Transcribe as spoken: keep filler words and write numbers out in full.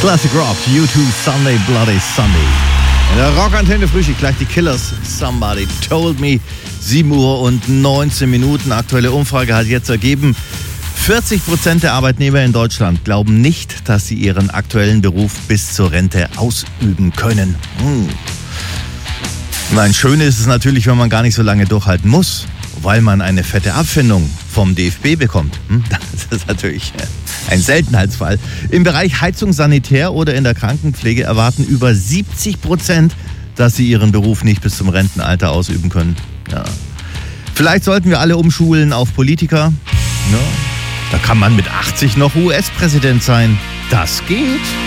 Classic Rock, U zwei, Sunday Bloody Sunday. In der Rockantenne Frühstück gleich die Killers, Somebody Told Me. sieben Uhr und neunzehn Minuten. Aktuelle Umfrage hat jetzt ergeben, vierzig Prozent der Arbeitnehmer in Deutschland glauben nicht, dass sie ihren aktuellen Beruf bis zur Rente ausüben können. Hm. Nein, schön ist es natürlich, wenn man gar nicht so lange durchhalten muss, weil man eine fette Abfindung vom D F B bekommt. Hm? Das ist natürlich ein Seltenheitsfall. Im Bereich Heizung, Sanitär oder in der Krankenpflege erwarten über siebzig Prozent, dass sie ihren Beruf nicht bis zum Rentenalter ausüben können. Ja. Vielleicht sollten wir alle umschulen auf Politiker. Ja. Da kann man mit achtzig noch U S-Präsident sein. Das geht.